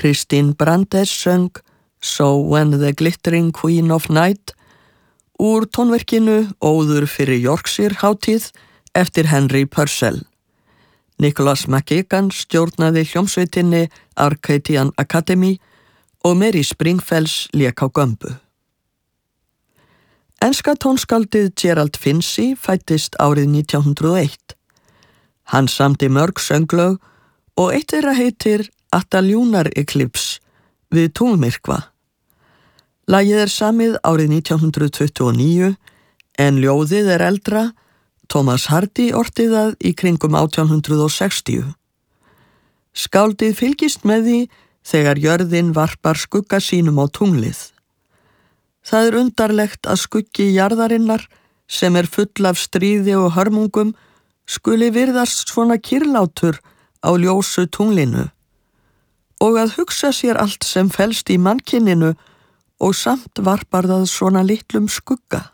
Christine Brandes söng So When the Glittering Queen of Night úr tónverkinu Óður fyrir Yorkshire hátíð eftir Henry Purcell. Nicholas McGeegan stjórnaði hljómsveitinni Arcadian Academy og Mary Springfells lék á gömbu. Enska tónskáldið Gerald Finzi fæddist árið 1901. Hann samdi mörg sönglög og eitt þeirra heitir At a Lunar Eclipse við tunglmyrkva. Lagið samið árið 1929 en ljóðið eldra. Thomas Hardy orti það í kringum 1860. Skáldið fylgist með því þegar jörðin varpar skugga sínum á tunglið. Það undarlegt að skuggi jarðarinnar sem full af stríði og hörmungum skuli virðast svona kyrlátur á ljósu tunglinu og að hugsa sér allt sem felst í mannkyninu og samt varpar það svona litlum skugga.